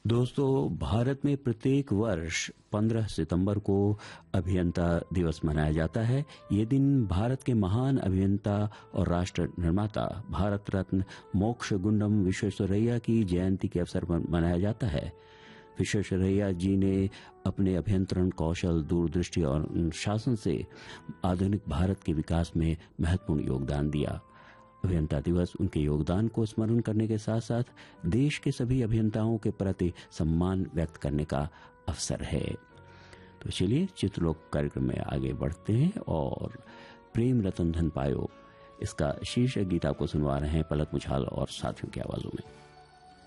दोस्तों, भारत में प्रत्येक वर्ष 15 सितंबर को अभियंता दिवस मनाया जाता है। ये दिन भारत के महान अभियंता और राष्ट्र निर्माता भारत रत्न मोक्षगुंडम विश्वेश्वरैया की जयंती के अवसर पर मनाया जाता है। विश्वेश्वरैया जी ने अपने अभियंत्रण कौशल, दूरदृष्टि और अनुशासन से आधुनिक भारत के विकास में महत्वपूर्ण योगदान दिया। अभियंता दिवस उनके योगदान को स्मरण करने के साथ साथ देश के सभी अभियंताओं के प्रति सम्मान व्यक्त करने का अवसर है। तो चलिए चित्रलोक कार्यक्रम में आगे बढ़ते हैं और प्रेम रतन धन पायो इसका शीर्षक गीत आपको सुनवा रहे हैं पलक मुछाल और साथियों की आवाजों में।